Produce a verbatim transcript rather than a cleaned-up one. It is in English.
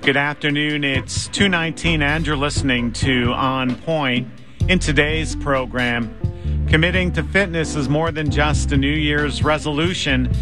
Good afternoon. It's two nineteen and you're listening to On Point. In today's program, committing to fitness is more than just a New Year's resolution.